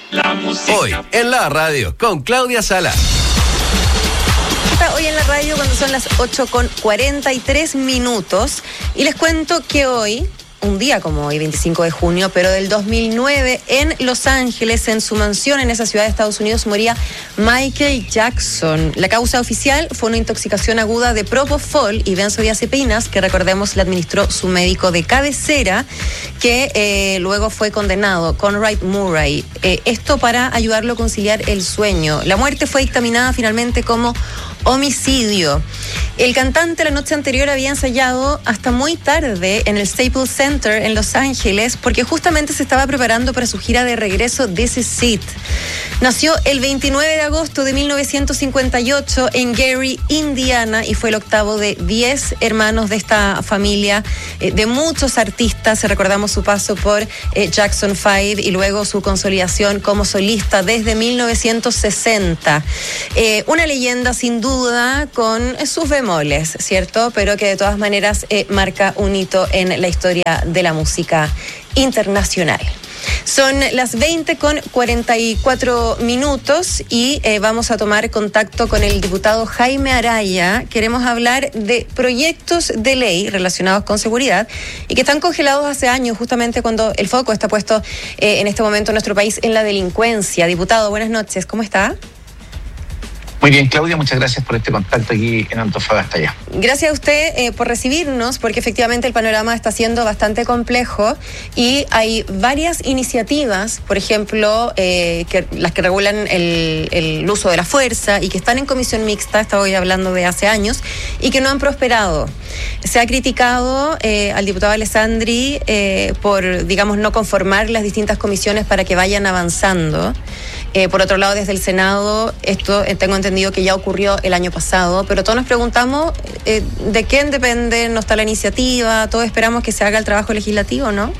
La música. Hoy en la radio con Claudia Sala. Hoy en la radio cuando son las 8:43 y les cuento que hoy, un día como hoy, 25 de junio, pero del 2009, en Los Ángeles, en su mansión en esa ciudad de Estados Unidos, moría Michael Jackson. La causa oficial fue una intoxicación aguda de propofol y benzodiazepinas, que recordemos le administró su médico de cabecera, que luego fue condenado, Conrad Murray. Esto para ayudarlo a conciliar el sueño. La muerte fue dictaminada finalmente como homicidio. El cantante la noche anterior había ensayado hasta muy tarde en el Staples Center en Los Ángeles porque justamente se estaba preparando para su gira de regreso This Is It. Nació el 29 de agosto de 1958 en Gary, Indiana, y fue el octavo de 10 hermanos de esta familia de muchos artistas. Recordamos su paso por Jackson 5 y luego su consolidación como solista desde 1960. Una leyenda sin duda con sus bemoles, ¿cierto? Pero que de todas maneras marca un hito en la historia de la música internacional. Son las 20:44 y vamos a tomar contacto con el diputado Jaime Araya. Queremos hablar de proyectos de ley relacionados con seguridad y que están congelados hace años, justamente cuando el foco está puesto en este momento en nuestro país en la delincuencia. Diputado, buenas noches, ¿cómo está? Muy bien, Claudia, muchas gracias por este contacto aquí en Antofagasta ya. Gracias a usted por recibirnos, porque efectivamente el panorama está siendo bastante complejo y hay varias iniciativas, por ejemplo, las que regulan el uso de la fuerza y que están en comisión mixta, estoy hablando de hace años, y que no han prosperado. Se ha criticado al diputado Alessandri por, digamos, no conformar las distintas comisiones para que vayan avanzando. Por otro lado, desde el Senado, esto tengo entendido que ya ocurrió el año pasado, pero todos nos preguntamos de quién depende, no está la iniciativa, todos esperamos que se haga el trabajo legislativo, ¿no?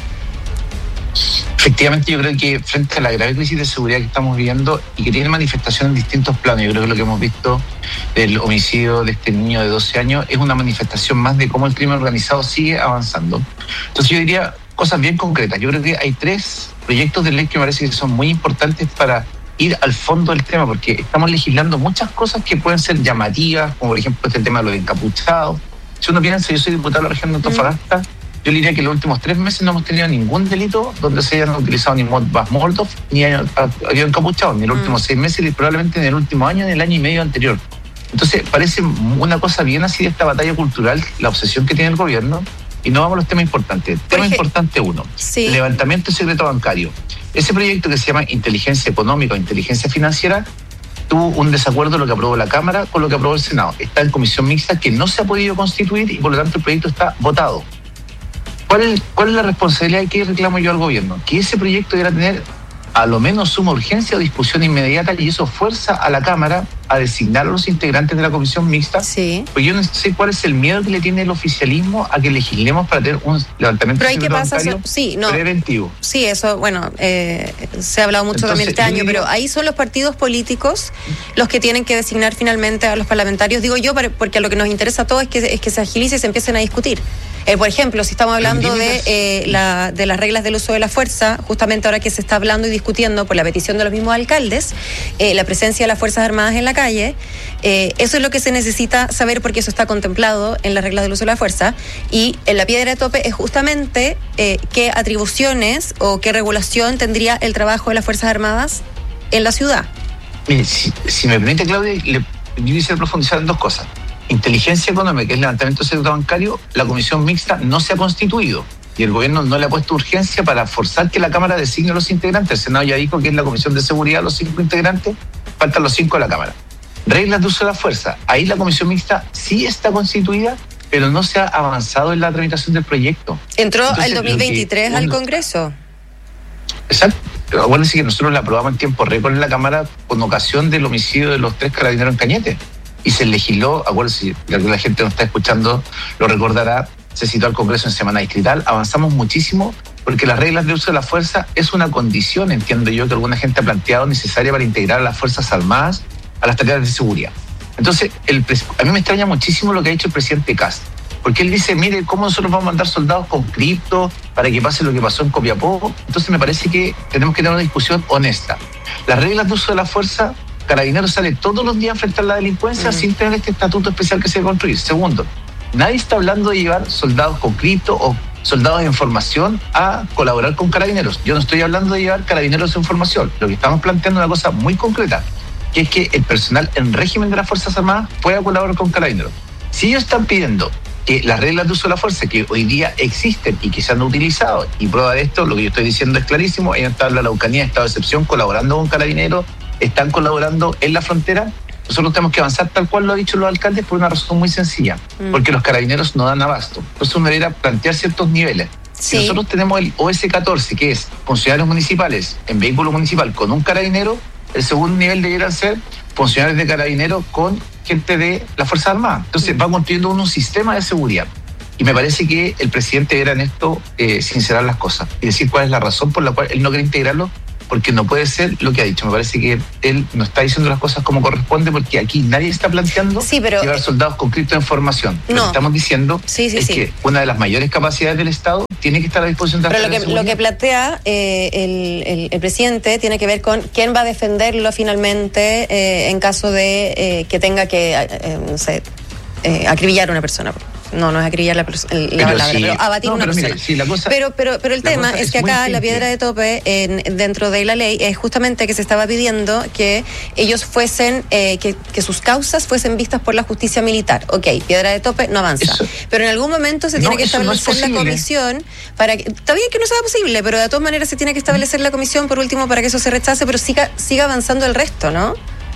Efectivamente, yo creo que frente a la grave crisis de seguridad que estamos viviendo y que tiene manifestación en distintos planos, yo creo que lo que hemos visto del homicidio de este niño de 12 años es una manifestación más de cómo el crimen organizado sigue avanzando. Entonces yo diría cosas bien concretas. Yo creo que hay 3 proyectos de ley que me parece que son muy importantes para ir al fondo del tema, porque estamos legislando muchas cosas que pueden ser llamativas, como por ejemplo este tema de los encapuchados. Si uno piensa, yo soy diputado de la región de Antofagasta, yo le diría que en los últimos 3 meses no hemos tenido ningún delito donde se hayan utilizado ni bombas Molotov, ni hayan habido encapuchados, ni en los últimos 6 meses, ni probablemente en el último año, ni el año y medio anterior. Entonces parece una cosa bien así de esta batalla cultural, la obsesión que tiene el gobierno. Y no vamos a los temas importantes. Tema importante 1, sí. Levantamiento de secreto bancario. Ese proyecto que se llama inteligencia económica o inteligencia financiera tuvo un desacuerdo lo que aprobó la Cámara con lo que aprobó el Senado. Está en comisión mixta que no se ha podido constituir y por lo tanto el proyecto está votado. ¿Cuál es la responsabilidad que reclamo yo al gobierno? Que ese proyecto deberá tener a lo menos suma urgencia o discusión inmediata, y eso fuerza a la Cámara a designar a los integrantes de la comisión mixta. Sí. Pues yo no sé cuál es el miedo que le tiene el oficialismo a que legislemos para tener un levantamiento bancario preventivo. Sí, eso, bueno, se ha hablado mucho también este año, pero ahí son los partidos políticos los que tienen que designar finalmente a los parlamentarios, digo yo, porque a lo que nos interesa a todos es que se agilice y se empiecen a discutir. Por ejemplo, si estamos hablando de las reglas del uso de la fuerza, justamente ahora que se está hablando y discutiendo por la petición de los mismos alcaldes, la presencia de las Fuerzas Armadas en la calle, eso es lo que se necesita saber porque eso está contemplado en las reglas del uso de la fuerza, y en la piedra de tope es justamente qué atribuciones o qué regulación tendría el trabajo de las Fuerzas Armadas en la ciudad. Mire, si me permite, Claudia, yo quisiera profundizar en 2 cosas. Inteligencia económica, que es levantamiento de secreto bancario, la comisión mixta no se ha constituido y el gobierno no le ha puesto urgencia para forzar que la Cámara designe a los integrantes. El Senado ya dijo que es la comisión de seguridad los 5 integrantes, faltan los 5 de la Cámara. Reglas de uso de la fuerza, ahí la comisión mixta sí está constituida, pero no se ha avanzado en la tramitación del proyecto. Entró el 2023 al Congreso. Exacto. Pero acuérdense que nosotros la aprobamos en tiempo récord en la Cámara con ocasión del homicidio de los 3 carabineros en Cañete. Y se legisló, acuérdense, la gente nos está escuchando, lo recordará, se citó al Congreso en semana distrital. Avanzamos muchísimo porque las reglas de uso de la fuerza es una condición, entiendo yo, que alguna gente ha planteado necesaria para integrar a las Fuerzas Armadas a las tareas de seguridad. Entonces, a mí me extraña muchísimo lo que ha hecho el presidente Kast. Porque él dice, mire, ¿cómo nosotros vamos a mandar soldados con cripto para que pase lo que pasó en Copiapó? Entonces me parece que tenemos que tener una discusión honesta. Las reglas de uso de la fuerza, Carabineros sale todos los días a enfrentar la delincuencia sin tener este estatuto especial que se construye. Segundo, nadie está hablando de llevar soldados con cripto o soldados en formación a colaborar con Carabineros. Yo no estoy hablando de llevar Carabineros en formación. Lo que estamos planteando es una cosa muy concreta, que es que el personal en régimen de las Fuerzas Armadas pueda colaborar con Carabineros. Si ellos están pidiendo que las reglas de uso de la fuerza que hoy día existen y que se han utilizado, y prueba de esto, lo que yo estoy diciendo es clarísimo, ellos están en la Araucanía, estado de excepción, colaborando con Carabineros, están colaborando en la frontera. Nosotros tenemos que avanzar tal cual lo han dicho los alcaldes por una razón muy sencilla, porque los Carabineros no dan abasto. Entonces uno debería plantear ciertos niveles. Si nosotros tenemos el OS-14, que es funcionarios municipales en vehículo municipal con un carabinero, el segundo nivel debería ser funcionarios de Carabineros con gente de las Fuerzas Armadas. Entonces va construyendo un sistema de seguridad. Y me parece que el presidente deberá en esto sincerar las cosas y decir cuál es la razón por la cual él no quiere integrarlo, porque no puede ser lo que ha dicho. Me parece que él no está diciendo las cosas como corresponde, porque aquí nadie está planteando llevar soldados con cripto en formación. Lo que estamos diciendo es que una de las mayores capacidades del Estado tiene que estar a disposición de la Pero lo que plantea el presidente tiene que ver con quién va a defenderlo finalmente en caso de que tenga que, acribillar a una persona. No es acribillar la palabra, pero abatir una persona. Pero el tema es que acá la piedra de tope dentro de la ley es justamente que se estaba pidiendo que ellos fuesen, que sus causas fuesen vistas por la justicia militar. Ok, piedra de tope no avanza. Pero en algún momento se tiene que establecer la comisión para que, está bien que no sea posible, pero de todas maneras se tiene que establecer la comisión por último para que eso se rechace, pero siga avanzando el resto, ¿no?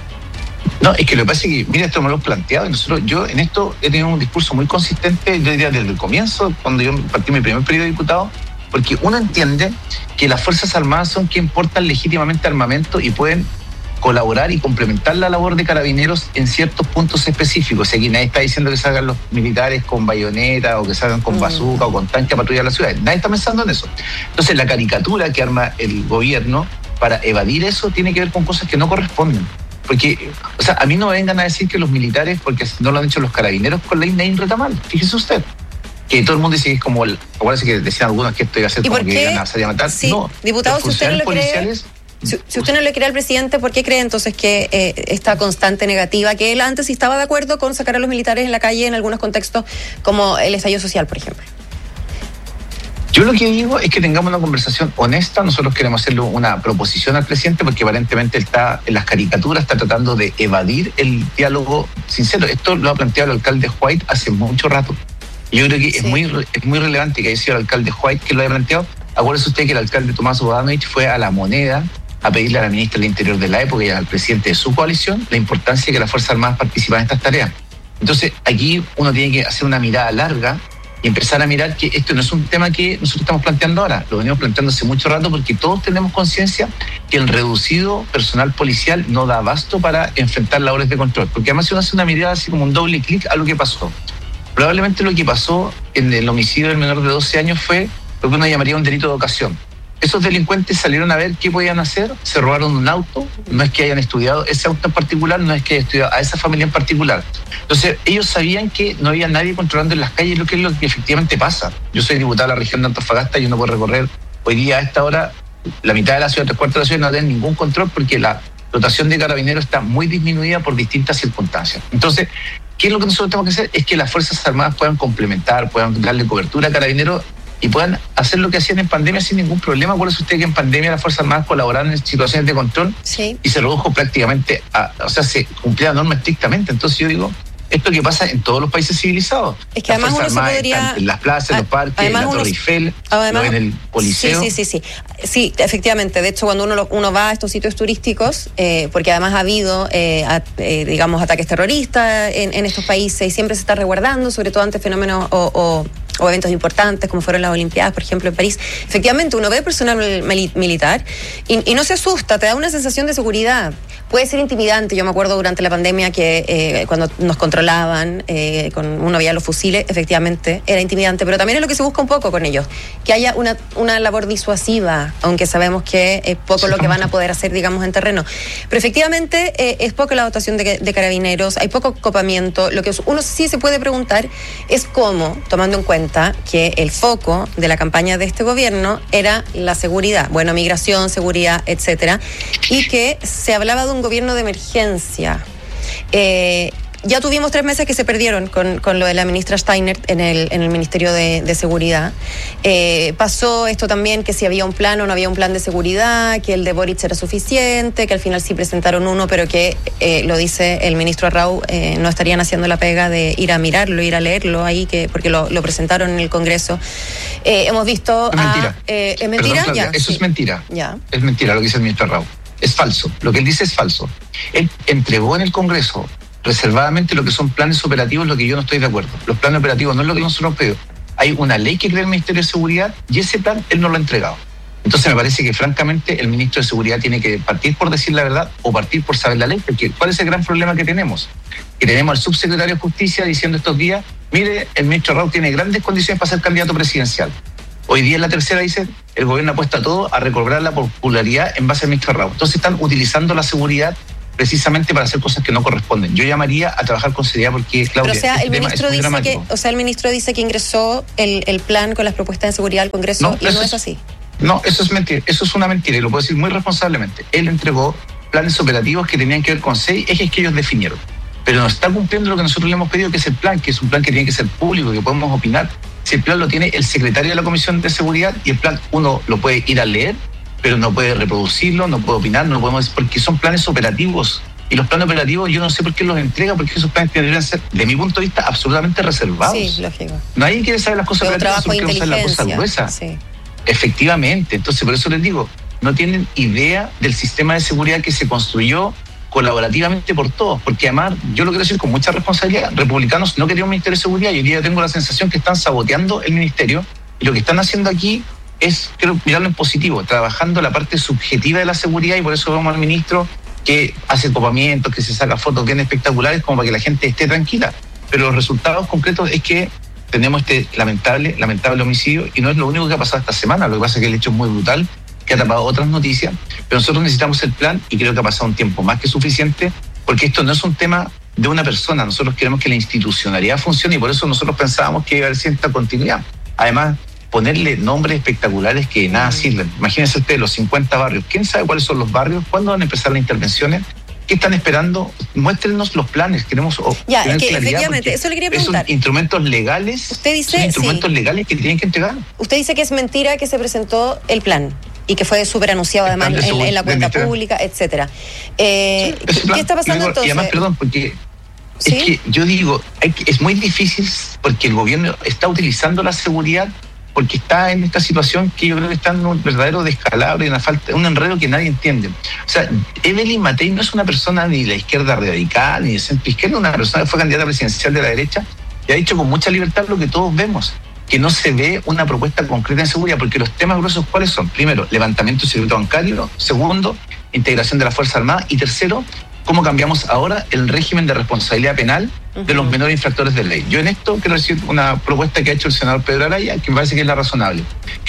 No, es que lo que pasa es que, mira, esto me lo hemos planteado y yo en esto he tenido un discurso muy consistente, yo diría desde el comienzo, cuando yo partí mi primer periodo de diputado, porque uno entiende que las Fuerzas Armadas son quienes portan legítimamente armamento y pueden colaborar y complementar la labor de Carabineros en ciertos puntos específicos. O sea, aquí nadie está diciendo que salgan los militares con bayoneta o que salgan con bazooka o con tanque a patrullar la ciudad. Nadie está pensando en eso. Entonces, la caricatura que arma el gobierno para evadir eso tiene que ver con cosas que no corresponden. Porque, o sea, a mí no me vengan a decir que los militares, porque no lo han hecho los Carabineros con la ley retamal. Fíjese usted, que todo el mundo dice que es como, acuérdense que decían algunos que esto iba a ser como que iban a salir a matar. Sí, no, diputado, si usted no lo cree, si usted no le cree al presidente, ¿por qué cree entonces que esta constante negativa, que él antes sí estaba de acuerdo con sacar a los militares en la calle en algunos contextos, como el estallido social, por ejemplo? Yo lo que digo es que tengamos una conversación honesta. Nosotros queremos hacerle una proposición al presidente porque aparentemente está en las caricaturas, está tratando de evadir el diálogo sincero. Esto lo ha planteado el alcalde White hace mucho rato. Yo creo que es muy relevante que haya sido el alcalde White que lo haya planteado. Acuérdese usted que el alcalde Tomás Bodanovich fue a La Moneda a pedirle a la ministra del Interior de la época y al presidente de su coalición la importancia de que las Fuerzas Armadas participaran en estas tareas. Entonces, aquí uno tiene que hacer una mirada larga y empezar a mirar que esto no es un tema que nosotros estamos planteando ahora, lo venimos planteando hace mucho rato porque todos tenemos conciencia que el reducido personal policial no da abasto para enfrentar labores de control, porque además si uno hace una mirada así como un doble clic a lo que pasó, probablemente lo que pasó en el homicidio del menor de 12 años fue lo que uno llamaría un delito de ocasión. Esos delincuentes salieron a ver qué podían hacer, se robaron un auto, no es que hayan estudiado ese auto en particular, no es que hayan estudiado a esa familia en particular. Entonces, ellos sabían que no había nadie controlando en las calles lo que efectivamente pasa. Yo soy diputado de la región de Antofagasta y uno puede recorrer hoy día a esta hora la mitad de la ciudad, 3/4 de la ciudad, no tienen ningún control porque la dotación de Carabineros está muy disminuida por distintas circunstancias. Entonces, ¿qué es lo que nosotros tenemos que hacer? Es que las Fuerzas Armadas puedan complementar, puedan darle cobertura a Carabineros y puedan hacer lo que hacían en pandemia sin ningún problema. Acuérdese usted que en pandemia las Fuerzas Armadas colaboraron en situaciones de control y se redujo prácticamente, se cumplía la norma estrictamente. Entonces yo digo, esto que pasa en todos los países civilizados. Es que además uno se podría... En las plazas, en los parques, en la Torre Eiffel, en el Coliseo. Sí, efectivamente. De hecho, cuando uno va a estos sitios turísticos, porque además ha habido, digamos, ataques terroristas en estos países y siempre se está resguardando, sobre todo ante fenómenos o o eventos importantes como fueron las Olimpiadas, por ejemplo, en París, efectivamente uno ve personal militar y no se asusta, te da una sensación de seguridad. Puede ser intimidante. Yo me acuerdo durante la pandemia que cuando nos controlaban, uno veía los fusiles, efectivamente era intimidante, pero también es lo que se busca un poco con ellos, que haya una labor disuasiva, aunque sabemos que es poco lo que van a poder hacer, digamos, en terreno. Pero efectivamente es poca la dotación de carabineros, hay poco copamiento. Lo que uno sí se puede preguntar es cómo, tomando en cuenta que el foco de la campaña de este gobierno era la seguridad, bueno, migración, seguridad, etcétera, y que se hablaba de un gobierno de emergencia. Ya tuvimos 3 meses que se perdieron con lo de la ministra Steiner en el Ministerio de Seguridad. Pasó esto también, que si había un plan o no había un plan de seguridad, que el de Boric era suficiente, que al final sí presentaron uno, pero que, lo dice el ministro Arrau, no estarían haciendo la pega de ir a mirarlo, ir a leerlo ahí, porque lo presentaron en el Congreso. Hemos visto... Es mentira. ¿Es mentira? Perdón, Claudia, ya, eso sí. Es mentira. Ya. Es mentira lo que dice el ministro Arrau. Es falso. Lo que él dice es falso. Él entregó en el Congreso reservadamente lo que son planes operativos, lo que yo no estoy de acuerdo. Los planes operativos no es lo que nosotros pedimos. Hay una ley que crea el Ministerio de Seguridad y ese plan él no lo ha entregado. Entonces me parece que francamente el ministro de Seguridad tiene que partir por decir la verdad o partir por saber la ley, porque ¿cuál es el gran problema que tenemos? Que tenemos al subsecretario de Justicia diciendo estos días, mire, el ministro Arrau tiene grandes condiciones para ser candidato presidencial. Hoy día en la tercera dice, el gobierno apuesta todo a recobrar la popularidad en base al ministro Arrau. Entonces están utilizando la seguridad precisamente para hacer cosas que no corresponden. Yo llamaría a trabajar con seriedad porque, Claudia, pero, el ministro dice que ingresó el plan con las propuestas de seguridad al Congreso no es así. No, eso es mentira. Eso es una mentira y lo puedo decir muy responsablemente. Él entregó planes operativos que tenían que ver con 6 ejes que ellos definieron. Pero no está cumpliendo lo que nosotros le hemos pedido, que es el plan, que es un plan que tiene que ser público, que podemos opinar. Si el plan lo tiene el secretario de la Comisión de Seguridad y el plan uno lo puede ir a leer, pero no puede reproducirlo, no puede opinar, no podemos, porque son planes operativos. Y los planes operativos yo no sé por qué los entrega, porque esos planes deberían ser, de mi punto de vista, absolutamente reservados. Sí, lógico. Nadie quiere saber las cosas operativas, porque vamos a hacer la cosa gruesa. Sí. Efectivamente. Entonces, por eso les digo, no tienen idea del sistema de seguridad que se construyó colaborativamente por todos, porque además, yo lo quiero decir con mucha responsabilidad, republicanos no querían un Ministerio de Seguridad y hoy día tengo la sensación que están saboteando el ministerio y lo que están haciendo aquí es, creo, mirarlo en positivo, trabajando la parte subjetiva de la seguridad y por eso vemos al ministro que hace copamientos, que se saca fotos bien espectaculares como para que la gente esté tranquila, pero los resultados concretos es que tenemos este lamentable homicidio y no es lo único que ha pasado esta semana, lo que pasa es que el hecho es muy brutal, que ha tapado otras noticias, pero nosotros necesitamos el plan y creo que ha pasado un tiempo más que suficiente, porque esto no es un tema de una persona, nosotros queremos que la institucionalidad funcione y por eso nosotros pensábamos que iba a haber cierta continuidad. Además, ponerle nombres espectaculares que nada sirven. Imagínense ustedes los 50 barrios. ¿Quién sabe cuáles son los barrios? ¿Cuándo van a empezar las intervenciones? ¿Qué están esperando? Muéstrenos los planes. Queremos tener claridad, efectivamente, eso le quería preguntar. Esos instrumentos legales, usted dice, son instrumentos legales que tienen que entregar. Usted dice que es mentira que se presentó el plan y que fue súper anunciado además en la cuenta pública, etcétera. ¿Qué está pasando entonces? Y además, perdón, porque ¿sí? Es que yo digo, es muy difícil porque el gobierno está utilizando la seguridad porque está en esta situación que yo creo que está en un verdadero descalabro y un enredo que nadie entiende. O sea, Evelyn Matei no es una persona ni de la izquierda radical ni de centro izquierda, una persona que fue candidata presidencial de la derecha y ha dicho con mucha libertad lo que todos vemos, que no se ve una propuesta concreta en seguridad, porque los temas gruesos, ¿cuáles son? Primero, levantamiento del secreto bancario. Segundo, integración de la Fuerza Armada. Y tercero, cómo cambiamos ahora el régimen de responsabilidad penal de los menores infractores de ley. Yo en esto quiero decir una propuesta que ha hecho el senador Pedro Araya, que me parece que es la razonable, que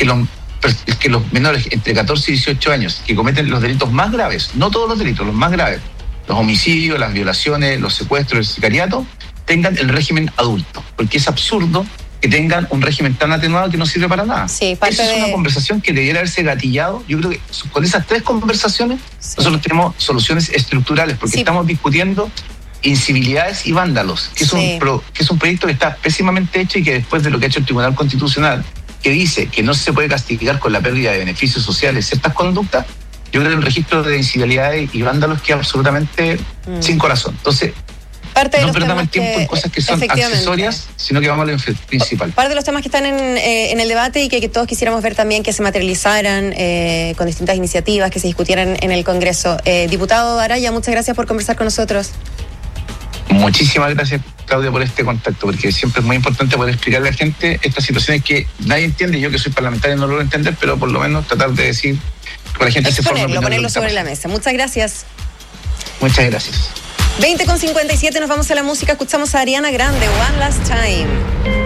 los menores entre 14 y 18 años que cometen los delitos más graves, no todos los delitos, los más graves, los homicidios, las violaciones, los secuestros, el sicariato, tengan el régimen adulto, porque es absurdo que tengan un régimen tan atenuado que no sirve para nada. Sí, esa es una conversación que debiera haberse gatillado. Yo creo que con esas 3 conversaciones nosotros tenemos soluciones estructurales, porque estamos discutiendo incivilidades y vándalos, que es un proyecto que está pésimamente hecho y que después de lo que ha hecho el Tribunal Constitucional, que dice que no se puede castigar con la pérdida de beneficios sociales ciertas conductas, yo creo que el registro de incivilidades y vándalos queda absolutamente sin corazón. Entonces, no perdamos el tiempo en cosas que son accesorias, sino que vamos a lo principal. Parte de los temas que están en el debate y que todos quisiéramos ver también que se materializaran con distintas iniciativas, que se discutieran en el Congreso. Diputado Araya, muchas gracias por conversar con nosotros. Muchísimas gracias. Claudia, por este contacto, porque siempre es muy importante poder explicarle a la gente estas situaciones que nadie entiende. Yo que soy parlamentario no lo logro entender, pero por lo menos tratar de decir que la gente se forme. Ponerlo sobre la mesa. Muchas gracias. Muchas gracias. 20:57, nos vamos a la música. Escuchamos a Ariana Grande, One Last Time.